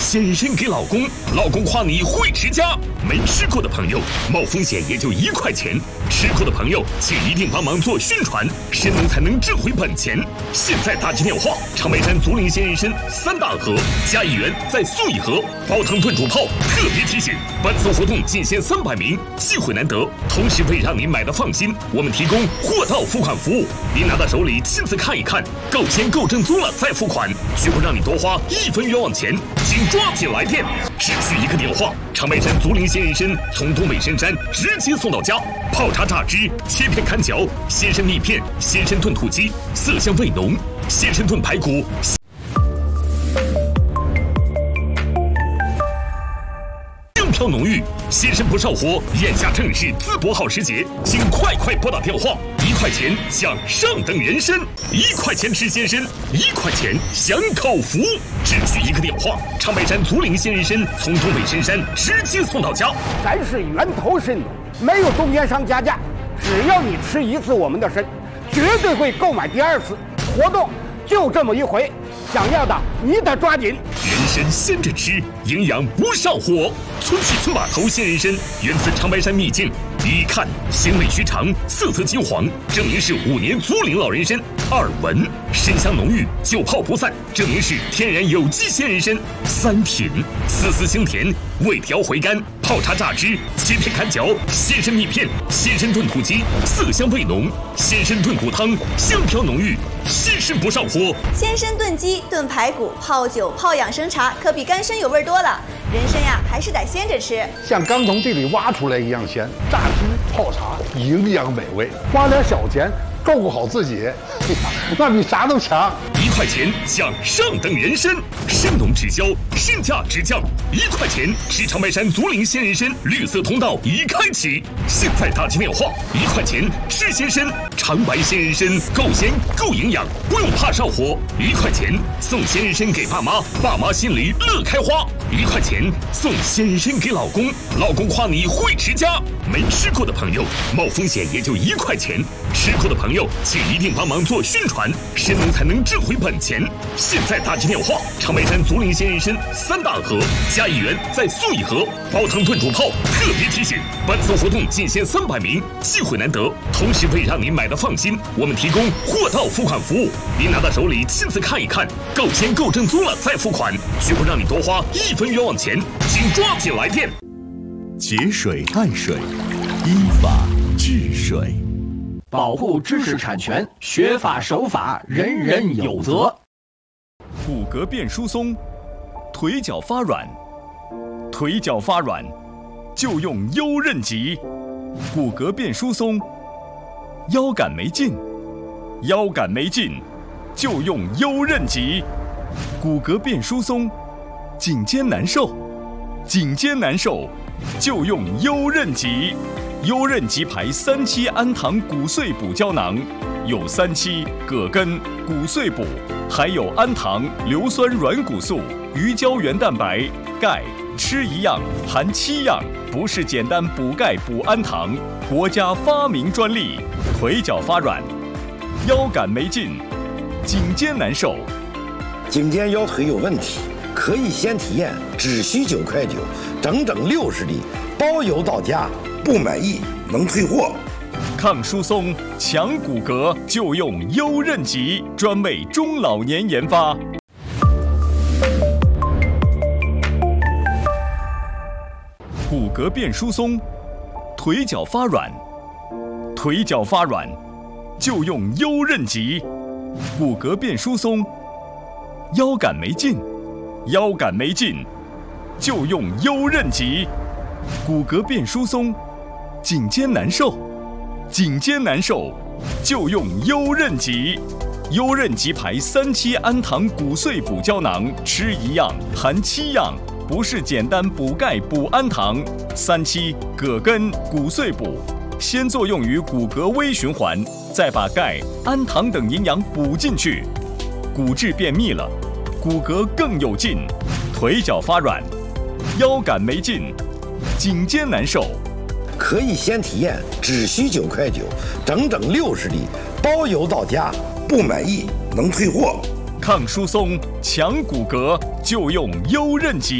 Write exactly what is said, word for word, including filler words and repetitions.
鲜人参给老公，老公夸你会持家。没吃过的朋友，冒风险也就一块钱；吃过的朋友，请一定帮忙做宣传，神农才能挣回本钱。现在打起电话，长白山竹林鲜人参三大盒加一元再送一盒，煲汤炖煮泡。特别提醒，本次活动仅限三百名，机会难得，同时为让您买的放心，我们提供货到付款服务。您拿到手里亲自看一看，够钱够正宗了再付款，绝不让你多花一分冤枉钱。请抓紧来电，只需一个电话，长白山竹林鲜人参从东北深山直接送到家，泡茶榨汁，切片砍嚼，鲜参蜜片，鲜参炖土鸡，色香味浓，鲜参炖排骨。香飘浓郁，鲜参不上火，眼下正是淄博好时节，请快快拨打电话，一块钱享上等人参，一块钱吃鲜参，一块钱享口福，只需一个电话，长白山竹林鲜人参从东北深山直接送到家。 咱是源头参农，没有中间商加价，只要你吃一次我们的参，绝对会购买第二次。活动就这么一回，想要的你得抓紧。 人参鲜着吃，营养不上火。村西村码头鲜人参源自长白山秘境，一看鲜味须长，色泽金黄，证明是五年竹林老人参。二闻参香浓郁，久泡不散，证明是天然有机鲜人参。三品丝丝腥甜，味调回甘，泡茶榨汁，切片砍嚼，鲜参蜜片，鲜参炖土鸡，色香味浓，鲜参炖骨汤，香飘浓郁，鲜参不上火。 鲜参炖鸡、炖排骨、泡酒、泡养生茶，可比干参有味多了。人参呀，还是得鲜着吃， 像刚从地里挖出来一样鲜，榨汁泡茶，营养美味，花点小钱照顾好自己，那比啥都强。 一块钱享上等人参，参农直销，身价直降。一块钱吃长白山竹林鲜人参，绿色通道已开启。现在打起电话，一块钱吃鲜参，长白鲜人参够鲜够营养，不用怕上火。一块钱送鲜人参给爸妈，爸妈心里乐开花。一块钱送鲜人参给老公，老公夸你会持家。没吃过的朋友，冒风险也就一块钱；吃过的朋友，请一定帮忙做宣传，神农才能挣回本钱。现在打起电话，长白山竹林鲜人参三大盒加一元再送一盒，煲汤炖煮泡。特别提醒，本次活动仅限三百名，机会难得，同时为让您买的放心，我们提供货到付款服务。您拿到手里亲自看一看，够鲜够正宗了再付款，绝不让你多花一分冤枉钱。请抓紧来电。 节水爱水，依法治水， 保护知识产权，学法守法，人人有责。 骨骼变疏松，腿脚发软，腿脚发软就用优韧脊。骨骼变疏松，腰杆没劲，腰杆没劲就用优韧脊。骨骼变疏松，颈肩难受，颈肩难受就用优韧脊。优韧脊牌三七氨糖骨碎补胶囊，有三七、葛根、骨碎补，还有氨糖、硫酸软骨素、鱼胶原蛋白、钙，吃一样含七样，不是简单补钙补氨糖，国家发明专利。腿脚发软，腰杆没劲，颈肩难受， 颈肩腰腿有问题，可以先体验，只需九块九，整整六十粒，包邮到家，不满意能退货。 抗疏松、强骨骼就用优韧脊，专为中老年研发。骨骼变疏松，腿脚发软，腿脚发软就用优韧脊。骨骼变疏松，腰杆没劲，腰杆没劲就用优韧脊。骨骼变疏松，颈肩难受，颈肩难受就用优韧脊。优韧脊牌三七氨糖骨碎补胶囊，吃一样含七样，不是简单补钙补氨糖。三七、葛根、骨碎补，先作用于骨骼微循环，再把钙、氨糖等营养补进去，骨质变密了，骨骼更有劲。腿脚发软，腰杆没劲，颈肩难受， 可以先体验，只需九块九，整整六十粒，包邮到家，不满意能退货。 抗疏松、强骨骼就用优韧脊。